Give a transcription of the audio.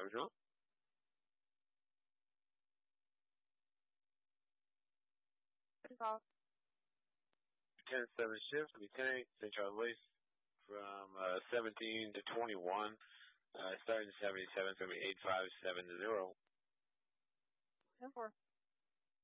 original. 10-7 shift, Lieutenant, St. Charles Lace from 17 to 21, starting 77, it's going to be 8570. 10-4.